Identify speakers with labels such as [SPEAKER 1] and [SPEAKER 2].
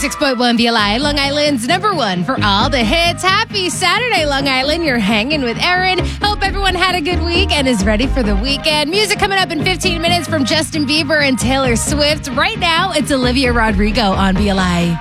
[SPEAKER 1] 96.1 BLI, Long Island's number one for all the hits. Happy Saturday, Long Island. You're hanging with Erin. Hope everyone had a good week and is ready for the weekend. Music coming up in 15 minutes from Justin Bieber and Taylor Swift. Right now, it's Olivia Rodrigo on BLI.